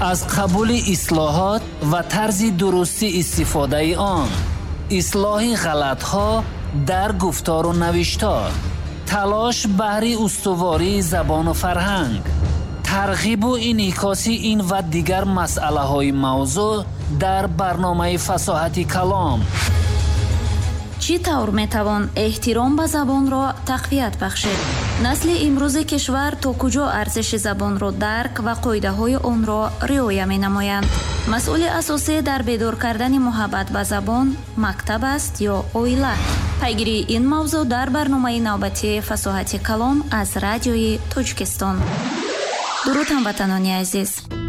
аз қабули ислоҳот ва тарзи дурусти истифодаи он, ислоҳи ғалатҳо дар гуфтору навиштор, талош баҳри устувории забону фарҳанг, тарғибу инъикоси ин ва дигар масъалаҳои мавзӯъ дар барномаи фасоҳати калом. чӣ тавр метавон эҳтиром ба забонро тақвият бахшед? насли имрӯзи кишвар то куҷо арзиши забонро дарк ва қоидаҳои онро риоя менамоянд? масъули асосӣ дар бедор кардани муҳаббат ба забон мактаб аст ё оила? пайгирии ин мавзӯъ дар барномаи навбатии фасоҳати калом аз радиои Тоҷикистон. дуруд ҳамватанони азиз.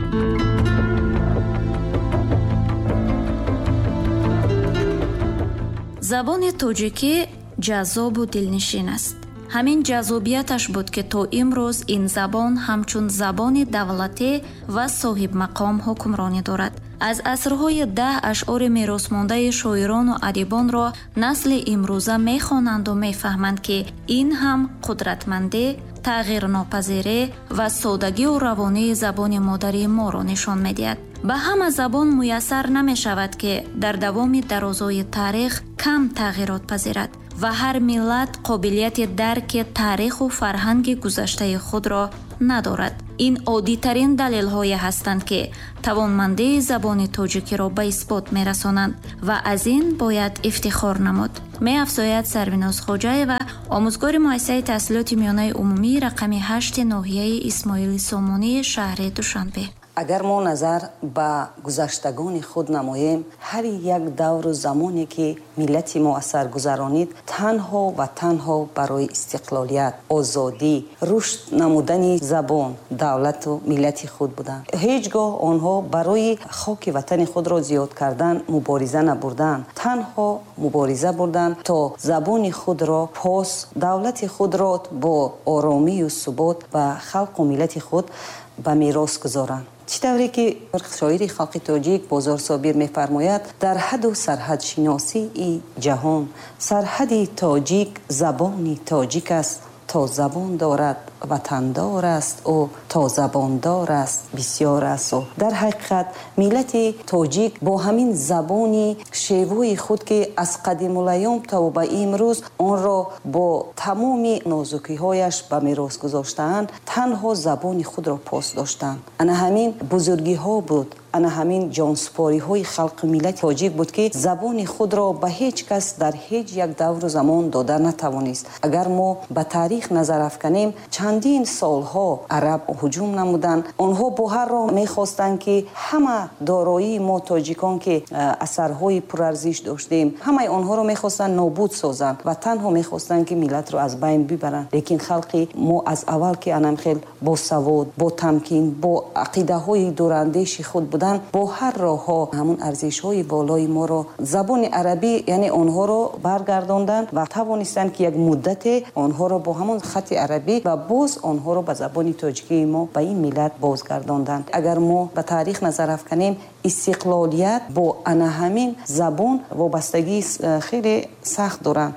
забони тоҷикӣ ҷаззобу дилнишин аст. ҳамин ҷаззобияташ буд ки то имрӯз ин забон ҳамчун забони давлатӣ ва соҳибмақом ҳукмронӣ дорад. аз асрҳои 10 ашъори меросмондаи шоирону адибонро насли имрӯза мехонанду мефаҳманд ки ин ҳам қудратмандӣ, тағйирнопазирӣ ва содагию равонии забони модари моро нишон медиҳад. ба ҳама забон муяссар намешавад ки дар давоми дарозои таърих кам тағйирот пазирад ва ҳар миллат қобилияти дарки таъриху фарҳанги гузаштаи худро надорад. ин оддитарин далелҳое ҳастанд ки тавонмандии забони тоҷикиро ба исбот мерасонанд ва аз ин бояд ифтихор намуд. меафзояд Сарвиноз Хоҷаева, омӯзгори муассисаи таҳсилоти миёнаи умумии рақами 8 ноҳияи Исмоили Сомонии шаҳри Душанбе. агар мо назар ба гузаштагони худ намоем, ҳар як давру замоне ки миллати мо аз сар гузаронид, танҳо ва танҳо барои истиқлолият, озодӣ, рушд намудани забон, давлату миллати худ буданд. ҳеҷ гоҳ онҳо барои хоки ватани худро зиёд кардан мубориза набурданд. танҳо мубориза бурданд то забони худро пос, давлати худро бо оромию субот ба халқу миллати худ ба мерос гузоранд. чӣ тавре ки шоири халқи тоҷик Бозор Собир мефармояд, дар ҳаду сарҳадшиносии ҷаҳон сарҳади тоҷик забони тоҷик аст. то забон дорад ватандор аст ӯ, то забондор аст бисёр аст ӯ. дар ҳақиқат миллати тоҷик бо ҳамин забони шевои худ ки аз қадимулайём то ба имрӯз онро бо тамоми нозукиҳояш ба мерос гузоштаанд, танҳо забони худро пос доштанд. ана ҳамин бузургиҳо буд, ана ҳамин ҷонсупориҳои халқи миллати тоҷик буд ки забони худро ба ҳеҷ кас дар ҳеҷ як давру замон дода натавонист. агар мо ба таърих назар афканем, чандин солҳо араб ҳуҷум намуданд. онҳо бо ҳар роҳ мехостанд ки ҳама дороии мо тоҷикон ки асарҳои пурарзиш доштем, ҳамаи онҳоро мехостанд нобуд созанд ва танҳо мехостанд ки миллатро аз байн бибаранд. лекин халқи мо аз аввал ки анамхел бо савод, бо тамкин, бо ақидаҳои дурандеши худ буданд, бо ҳар роҳҳо ҳамун арзишҳои болои моро, забони арабӣ яъне онҳоро баргардонданд ва тавонистанд ки як муддате онҳоро бо ҳамун хати арабӣ ва боз онҳоро ба забони тоҷикии мо ба ин миллат бозгардонданд. агар мо ба таърих назар афканем, истиқлолият бо ана ҳамин забон вобастагии хеле сахт доранд.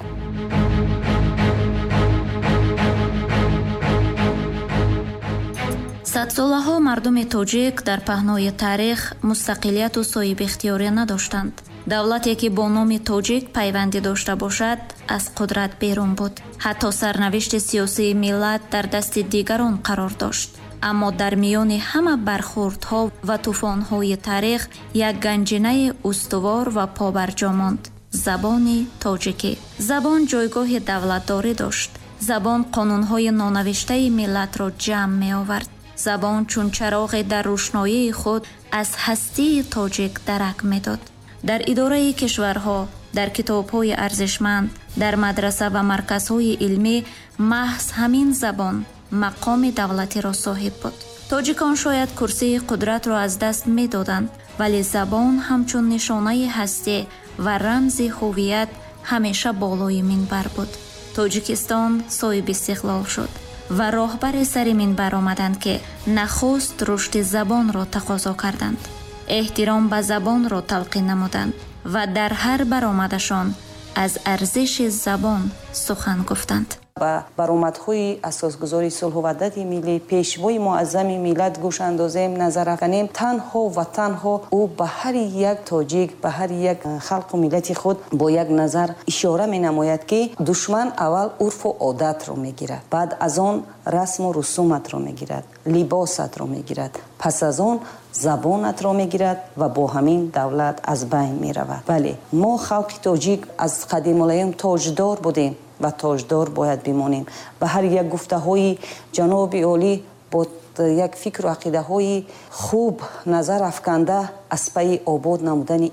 садсолаҳо мардуми тоҷик дар паҳнои таърих мустақилияту соҳибихтиёрӣ надоштанд. давлате ки бо номи тоҷик пайвандӣ дошта бошад, аз қудрат берун буд. ҳатто сарнавишти сиёсии миллат дар дасти дигарон қарор дошт. аммо дар миёни ҳама бархӯрдҳо ва тӯфонҳои таърих як ганҷинаи устувор ва побарҷо монд: забони тоҷикӣ. забон ҷойгоҳи давлатдорӣ дошт. забон қонунҳои нонавиштаи миллатро ҷамъ меовард. забон чун чароғе дар рӯшноии худ аз ҳастии тоҷик дарак медод. дар идораи кишварҳо, дар китобҳои арзишманд, дар мадраса ва марказҳои илмӣ маҳз ҳамин забон мақоми давлатиро соҳиб буд. тоҷикон шояд курсии қудратро аз даст медоданд, вале забон ҳамчун нишонаи ҳастӣ ва рамзи ҳувият ҳамеша болои минбар буд. тоҷикистон соҳиби истиқлол шуд ва роҳбари сари минбар омаданд ки нахуст рушди забонро тақозо карданд. эҳтиром ба забонро талқин намуданд ва дар ҳар баромадашон аз арзиши забон сухан гуфтанд. ба баромадҳои асосгузори сулҳу ваҳдати миллӣ, пешвои муаззами миллат гӯш андозем, назар афканем, танҳо ва танҳо ӯ ба ҳар як тоҷик, ба ҳар як халқу миллати худ бо як назар ишора менамояд ки душман аввал урфу одатро мегирад, баъд аз он расму русуматро мегирад, либосатро мегирад, пас аз он забонатро мегирад ва бо ҳамин давлат аз байн меравад. бале, мо халқи тоҷик аз қадимулайём тоҷдор будем ва тоҷдор бояд бимонем. ба ҳар як гуфтаҳои ҷаноби олӣ бо як фикру ақидаҳои хуб назар афканда аз пайи обод намудани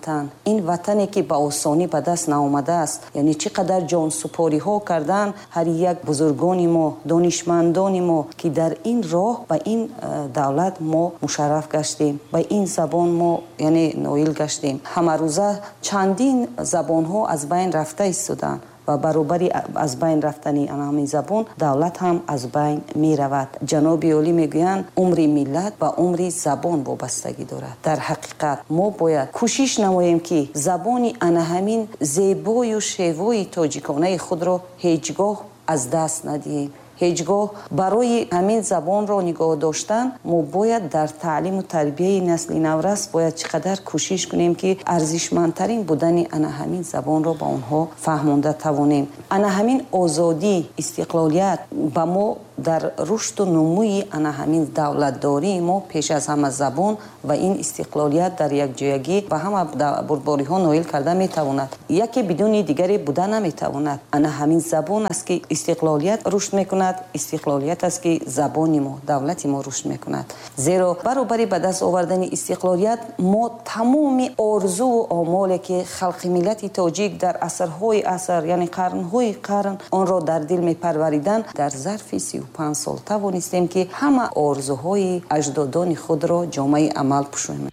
ин ватане ки ба осонӣ ба даст наомадааст, яъне чӣ қадар ҷонсупориҳо кардан ҳар як бузургони мо, донишмандони мо, ки дар ин роҳ ба ин давлат мо мушарраф гаштем, ба ин забон мо яъне ноил гаштем. ҳамарӯза чандин забонҳо аз байн рафта истоданд ва баробари аз байн рафтани ҳамин забон давлат ҳам аз байн меравад. ҷаноби олӣ мегӯянд умри миллат ба умри забон вобастагӣ дорад. дар ҳақиқат мо бояд кӯшиш намоем ки забони ана ҳамин зебою шевои тоҷиконаи худро ҳеҷ гоҳ аз даст надиҳем. ҳеҷ гоҳ барои ҳамин забонро нигоҳ доштан мо бояд дар таълиму тарбияи насли наврас бояд чӣ қадар кӯшиш кунем ки арзишмандтарин будани ана ҳамин забонро ба онҳо фаҳмонда тавонем. ана ҳамин озодӣ, истиқлолият ба мо дар рушду нумӯи ана ҳамин давлатдории мо пеш аз ҳама забон ва ин истиқлолият дар якҷоягӣ ба ҳама бурдбориҳо ноил карда метавонад. яке бидуни дигаре буда наметавонад. ана ҳамин забон аст ки истиқлолият рушд мекунад, истиқлолият аст ки забони мо, давлати мо рушд мекунад. зеро баробари ба даст овардани истиқлолият мо тамоми орзуву омоле ки халқи миллати тоҷик дар асрҳои аср, яъне қарнҳои қарн онро дар дил мепарвариданд, дар зарфи 35 сол тавонистем ки ҳама орзуҳои аҷдодони худро ҷомаи амал пӯшонем.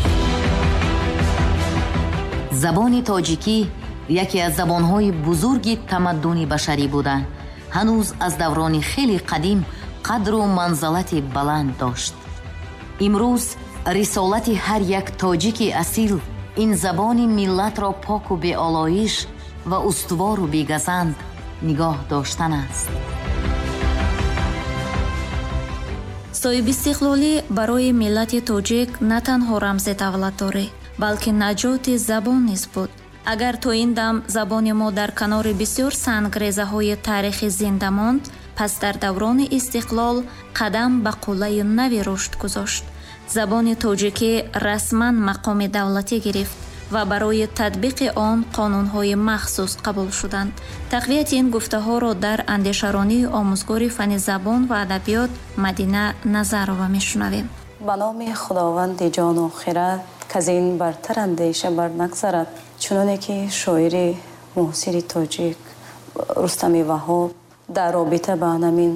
забони тоҷикӣ яке аз забонҳои бузурги тамаддуни башарӣ буда ҳанӯз аз даврони хеле қадим қадру манзалати баланд дошт. имрӯз рисолати ҳар як тоҷики асил ин забони миллатро поку беолоиш ва устувору бегазанд нигоҳ доштан аст. соҳибистиқлолӣ барои миллати тоҷик на танҳо рамзи давлатдорӣ, балки наҷоти забон низ буд. агар то ин дам забони мо дар канори бисёр сангрезаҳои таърихӣ зинда монд, пас дар даврони истиқлол қадам ба қуллаи нави рушд гузошт. забони тоҷикӣ расман мақоми давлатӣ гирифт ва барои татбиқи он қонунҳои махсус қабул шуданд. тақвияти ин гуфтаҳоро дар андешаронии омӯзгори фани забон ва адабиёт Мадина Назарова мешунавем. ба номи худованди ҷону хират казин бартар андеша бар нагзарад. чуноне ки шоири муосири тоҷик Рустами Ваҳоб дар робита ба намин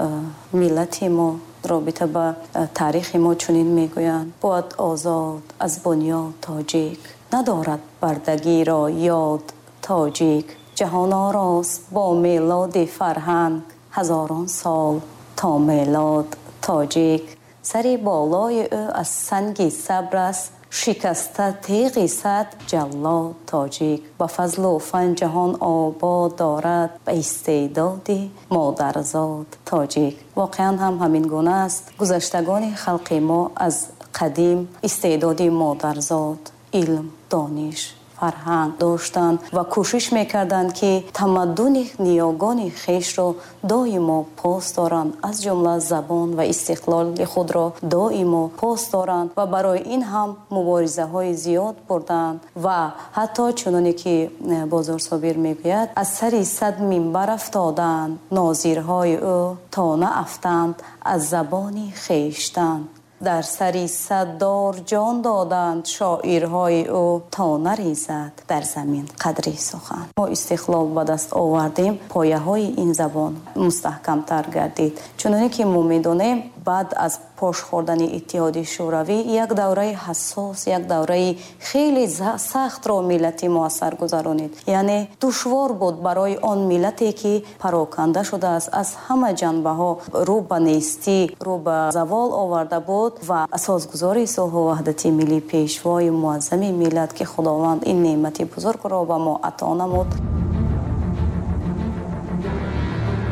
миллати мо, робита ба таърихи мо чунин мегӯянд: боад озод аз бунёд тоҷик, надорад бардагиро ёд тоҷик, ҷаҳон орост бо мелоди фарҳанг, ҳазорон сол то мелод тоҷик. сари болои ӯ аз санги сабр аст, шикаста теғи сад ҷаллод тоҷик. ба фазлу фан ҷаҳон обод дорад, ба истеъдоди модарзод тоҷик. воқеан ҳам ҳамин гуна аст. гузаштагони халқи мо аз қадим истеъдоди модарзод, илм, дониш, фарҳанг доштанд ва кӯшиш мекарданд ки тамаддуни ниёгони хешро доимо пос доранд, аз ҷумла забон ва истиқлоли худро доимо пос доранд ва барои ин ҳам муборизаҳои зиёд бурданд ва ҳатто чуноне ки Бозор Собир мегӯяд, аз сари сад минбар афтоданд, нозирҳои ӯ то наафтанд аз забони хештан. дар сари саддор ҷон доданд, шоирҳои ӯ то нарезад дар замин қадри сухан. мо истиқлол ба даст овардем, пояҳои ин забон мустаҳкамтар гардид. чуноне ки мо медонем, баъд аз пош хӯрдани иттиҳоди шӯравӣ як давраи ҳассос, як давраи хеле сахтро миллати мо аз сар гузаронид. яъне душвор буд барои он миллате ки пароканда шудааст, аз ҳама ҷанбаҳо рӯ ба нестӣ, рӯ ба завол оварда буд ва асосгузори сулҳу ваҳдати миллӣ, пешвои муаззами миллат ки худованд ин неъмати бузургро ба мо ато намуд.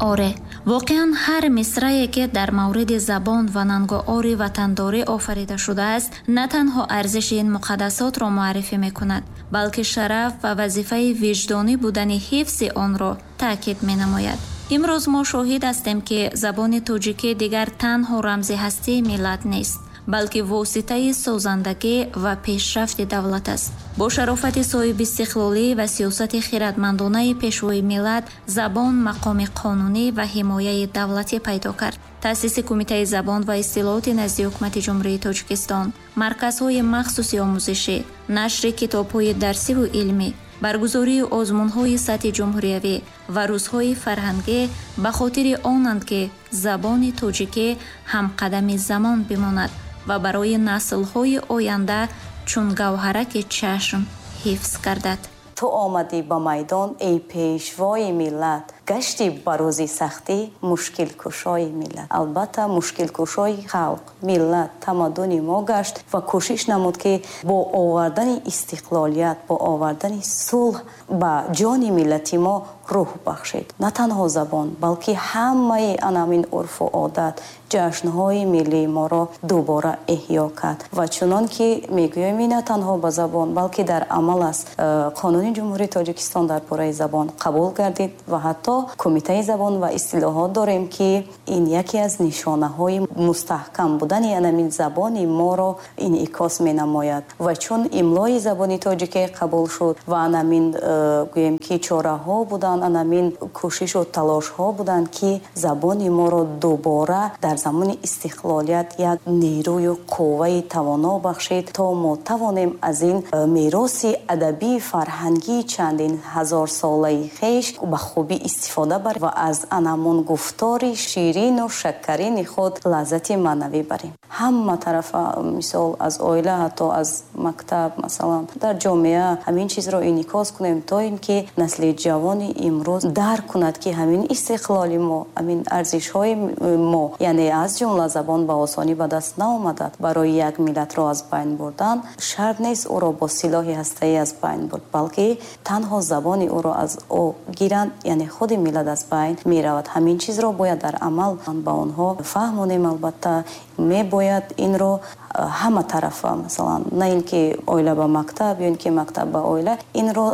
оре, воқеан ҳар мисрае ки дар мавриди забон ва нангоори ватандорӣ офарида шудааст, на танҳо арзиши ин муқаддасотро муаррифӣ мекунад, балки шараф ва вазифаи виҷдонӣ будани ҳифзи онро таъкид менамояд. имрӯз мо шоҳид ҳастем ки забони тоҷикӣ дигар танҳо рамзи ҳастии миллат нест, балки воситаи созандагӣ ва пешрафти давлат аст. бо шарофати соҳиби истиқлолӣ ва сиёсати хиратмандонаи пешвои миллат, забон мақоми қонунӣ ва ҳимояи давлатӣ пайдо кард. таъсиси Кумитаи забон ва истилоҳоти назди ҳукумати Ҷумҳурии Тоҷикистон, марказҳои махсуси омӯзишӣ, нашри китобҳои дарсиву илмӣ, баргузории озмунҳои сатҳи ҷумҳуриявӣ ва рӯзҳои фарҳангӣ ба хотири онанд, ки забони тоҷикӣ ҳамқадами замон бимонад ва барои наслҳои оянда чун гавҳараки чашм ҳифз гардад. ту омадӣ ба майдон эй пешвои миллат, гашти ба рӯзи сахтӣ мушкилкушои миллат. албатта мушкилкушои халқ, миллат, тамаддуни мо гашт ва кӯшиш намуд ки бо овардани истиқлолият, бо овардани сулҳ ба ҷони миллати мо рӯҳ бахшед. На танҳо забон, балки ҳамаи анамин урфу одат, ҷашнҳои миллии моро дубора эҳё кард. ва чунон ки мегӯем, на танҳо ба забон, балки дар амал аст. қонуни ҷумҳурии Тоҷикистон дар бораи забон қабул гардид ва ҳатто Кумитаи забон ва истилоҳот дорем, ки ин яке аз нишонаҳои мустаҳкам будани анамин забони моро инъикос менамояд. ва чун имлои забони тоҷикӣ қабул шуд ва анамин гӯем ки чораҳо буданд, анамин кӯшишу талошҳо буданд, ки забони моро дубора дар замони истиқлолият як нерӯю қувваи тавоно бахшид, то мо тавонем аз ин мероси адабии фарҳангии чандин ҳазорсолаи хеш ба хубӣ истифода барем ва аз анамон гуфтори ширину шакарини худ лаззати маънавӣ барем. ҳама тарафа, мисол аз оила, ҳатто аз мактаб, масалан дар ҷомеа ҳамин чизро инъикос кунем, то ин ки насли ҷавони имрӯз дарк кунад, ки ҳамин истиқлоли мо, ҳамин арзишҳои мо, яъне аз ҷумла забон ба осонӣ ба даст наомадад. барои як миллатро аз байн бурдан шарт нест ӯро бо силоҳи ҳастаӣ аз байн бурд, балки танҳо забони ӯро аз ӯ гиранд, яъне худи миллат аз байн меравад. ҳамин чизро бояд дар амал ба онҳо фаҳмонем. албатта мебояд инро ҳама тарафа, масалан на ин ки оила ба мактаб ё ин ки мактаб ба оила, инро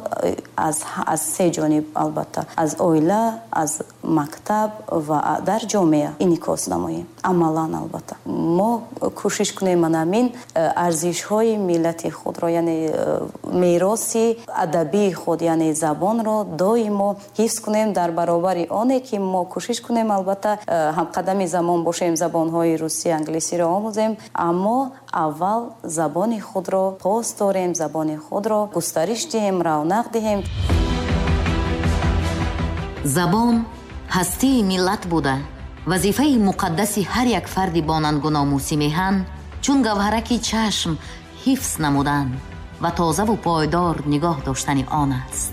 аз се ҷониб, албатта аз оила, аз мактаб ва дар ҷомеа инъикос намоем. амалан албатта мо кӯшиш кунем анамин арзишҳои миллати худро, яъне мероси адабии худ, яъне забонро доимо ҳифз кунем дар баробари оне ки мо кӯшиш кунем албатта ҳамқадами замон бошем, забонҳои русӣ, англисиро омӯзем, аммо аввал забони худро пос дорем, забони худро густариш диҳем, равнақ диҳем. забон ҳастии миллат буда вазифаи муқаддаси ҳар як фарди бо нангу номуси меҳан чун гавҳараки чашм ҳифз намудан ва тозаву пойдор нигоҳ доштани он аст.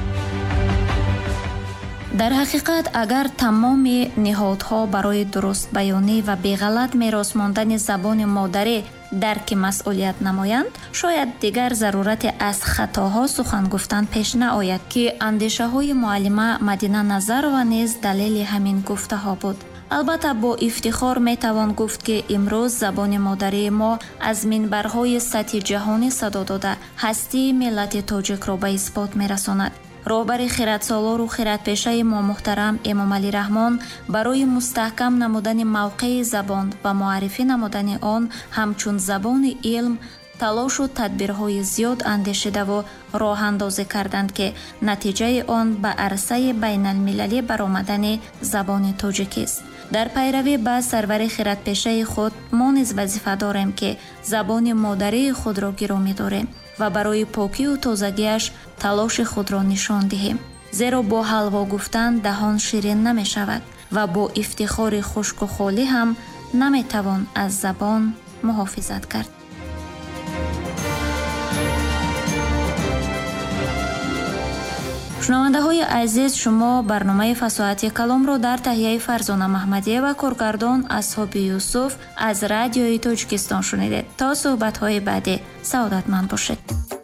дар ҳақиқат агар тамоми ниҳодҳо барои дурустбаёнӣ ва беғалат мерос мондани забони модарӣ дарки масъулият намоянд, шояд дигар зарурати аз хатоҳо сухан гуфтан пеш наояд, ки андешаҳои муаллима Мадина Назарова низ далели ҳамин гуфтаҳо буд. албатта бо ифтихор метавон гуфт, ки имрӯз забони модарии мо аз минбарҳои сатҳи ҷаҳонӣ садо дода ҳастии миллати тоҷикро ба исбот мерасонад. роҳбари хиратсолору хиратпешаи мо муҳтарам Эмомалӣ Раҳмон барои мустаҳкам намудани мавқеи забон ва муаррифӣ намудани он ҳамчун забони илм талошу тадбирҳои зиёд андешидаву роҳандозӣ карданд, ки натиҷаи он ба арсаи байналмилалӣ баромадани забони тоҷикист. дар пайравӣ ба сарвари хиратпешаи худ мо низ вазифа дорем, ки забони модарии худро гиромӣ дорем ва барои покию тозагиаш талоши худро нишон диҳем. зеро бо ҳалво гуфтан даҳон ширин намешавад ва бо ифтихори хушку холӣ ҳам наметавон аз забон муҳофизат кард. шунавандаҳои азиз, шумо барномаи фасоҳати каломро дар таҳияи Фарзона Маҳмадиева, коргардон Асҳоби Юсуф аз радиои Тоҷикистон шунидед. то суҳбатҳои баъдӣ саодатманд бошед.